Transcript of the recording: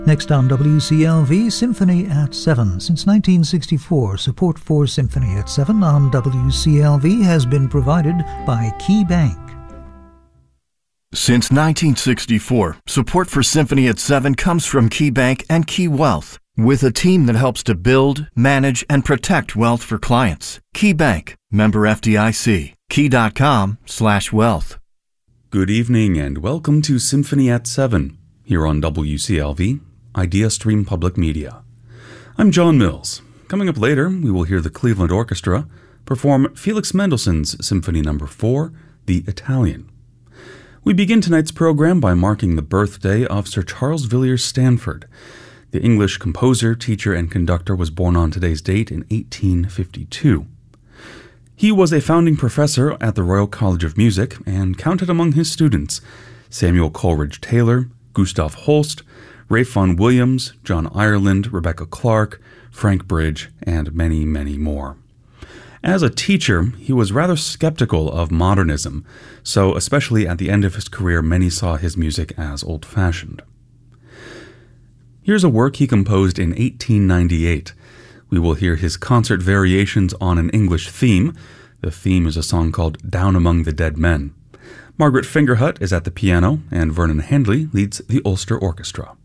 Next on WCLV, Symphony at 7. Since 1964, support for Symphony at 7 on WCLV has been provided by Key Bank. Since 1964, support for Symphony at 7 comes from Key Bank and Key Wealth, with a team that helps to build, manage, and protect wealth for clients. Key Bank, member FDIC, key.com/wealth. Good evening and welcome to Symphony at 7, here on WCLV, Idea Stream Public Media. I'm John Mills. Coming up later, we will hear the Cleveland Orchestra perform Felix Mendelssohn's Symphony No. 4, The Italian. We begin tonight's program by marking the birthday of Sir Charles Villiers Stanford. The English composer, teacher, and conductor was born on today's date in 1852. He was a founding professor at the Royal College of Music and counted among his students Samuel Coleridge Taylor, Gustav Holst, Ralph Vaughan Williams, John Ireland, Rebecca Clark, Frank Bridge, and many, many more. As a teacher, he was rather skeptical of modernism, so especially at the end of his career, many saw his music as old-fashioned. Here's a work he composed in 1898. We will hear his concert variations on an English theme. The theme is a song called Down Among the Dead Men. Margaret Fingerhut is at the piano, and Vernon Handley leads the Ulster Orchestra.